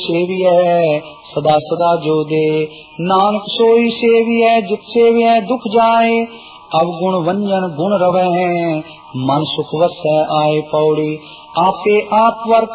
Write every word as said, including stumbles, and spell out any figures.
सेविय सदा सदा जो दे, नानक सोई सेविय जित सेविय दुख जाए, अवगुण वंजन गुण रवै, मन सुख वसै आए पौड़ी, आपे आप वर